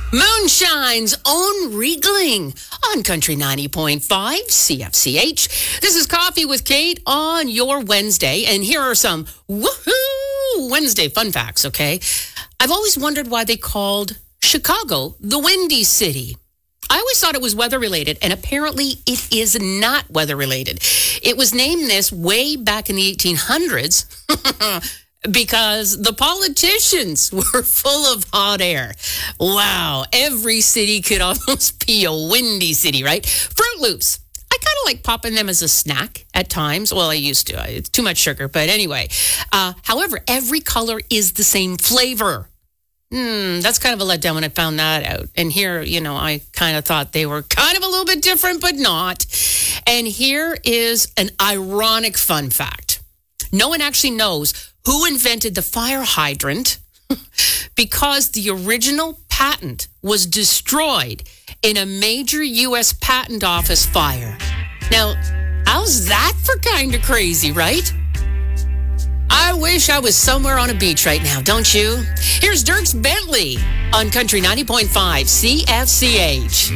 Moonshine's own Riegling on Country 90.5 CFCH. This is Coffee with Kate on your Wednesday, and here are some woohoo Wednesday fun facts, okay? I've always wondered why they called Chicago the Windy City. I always thought it was weather-related, and apparently it is not weather-related. It was named this way back in the 1800s because the politicians were full of hot air. Wow, every city could almost be a windy city, right? Fruit Loops. I kind of like popping them as a snack at times. Well, I used to. It's too much sugar, but anyway. However, every color is the same flavor. That's kind of a letdown when I found that out. And here, I kind of thought they were kind of a little bit different, but not. And here is an ironic fun fact. No one actually knows who invented the fire hydrant because the original patent was destroyed in a major U.S. patent office fire. Now, how's that for kind of crazy, right? I wish I was somewhere on a beach right now, don't you? Here's Dierks Bentley on Country 90.5 CFCH.